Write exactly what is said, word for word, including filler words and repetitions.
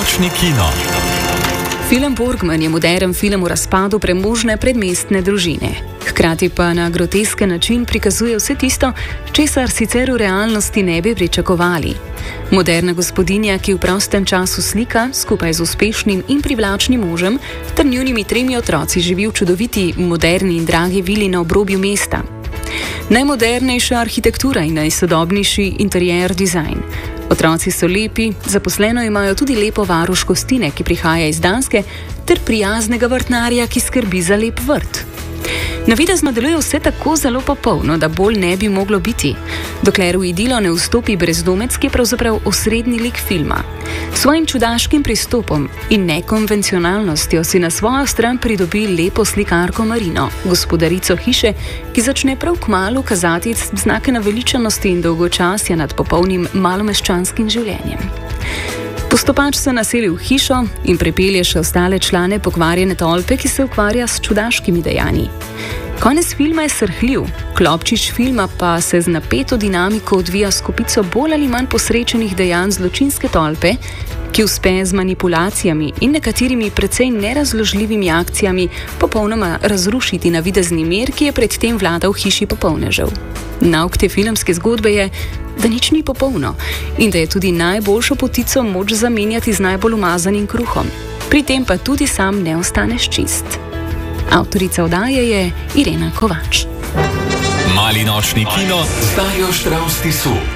nočni kino. Film Borgman je moderen film o razpadu premožne predmestne družine. Hkrati pa na grotesken način prikazuje vse tisto, česar sicer v realnosti ne bi pričakovali. Moderna gospodinja, ki v prostem času slika, skupaj z uspešnim in privlačnim možem, ter njunimi tremi otroci živi v čudoviti, moderni in dragi vili na obrobju mesta. Najmodernejša arhitektura in najsodobnejši interier dizajn. Otroci so lepi, zaposleno imajo tudi lepo varuško Stine, ki prihaja iz Danske, ter prijaznega vrtnarja, ki skrbi za lep vrt. Navidezno deluje vse tako zelo popolno, da bolj ne bi moglo biti, dokler v idilo ne vstopi brezdomec, ki je pravzaprav osrednji lik filma. S svojim čudaškim pristopom in nekonvencionalnostjo si na svojo stran pridobi lepo slikarko Marino, gospodarico hiše, ki začne prav kmalu kazati znake naveličanosti in dolgočasja nad popolnim malomeščanskim življenjem. Postopač se naseli v hišo in pripelje še ostale člane pokvarjene tolpe, ki se ukvarja s čudaškimi dejanji. Konec filma je srhljiv, klopčič filma pa se z napeto dinamiko odvija s kopico bolj ali manj posrečenih dejanj zločinske tolpe, ki uspe z manipulacijami in nekaterimi precej nerazložljivimi akcijami popolnoma razrušiti navidezni mir, ki je predtem vladal v hiši popolnežev. Nauk te filmske zgodbe je, da nič ni popolno in da je tudi najboljšo potico moč zamenjati z najbolj umazanim kruhom. Pri tem pa tudi sam ne ostaneš čist. Avtorica oddaje je Irena Kovač. Mali nočni kino z Darjo Štravs Tisu.